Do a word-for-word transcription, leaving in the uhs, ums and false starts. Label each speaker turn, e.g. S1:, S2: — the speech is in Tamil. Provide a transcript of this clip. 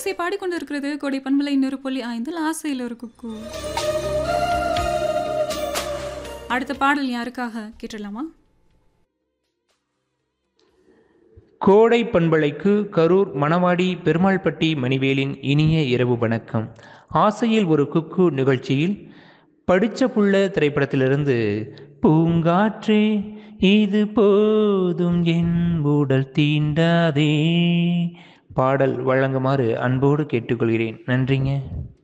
S1: இசை பாடிக்கொண்டிருக்கிறது கோடை பண்பலை நூறு புள்ளி ஐந்தில் ஆசையில் ஒரு குக்கு. அடுத்த பாடல் யாருக்காக கேட்டுடலாமா?
S2: கோடை பண்பலைக்கு கரூர் மணவாடி பெருமாள்பட்டி மணிவேலின் இனிய இரவு வணக்கம். ஆசையில் ஒரு குக்கு நிகழ்ச்சியில் படிச்ச புள்ள திரைப்படத்திலிருந்து பூங்காற்றே இது போதும் என் உடல் தீண்டாதே பாடல் வழங்குமாறு அன்போடு கேட்டுக்கொள்கிறேன். நன்றிங்க.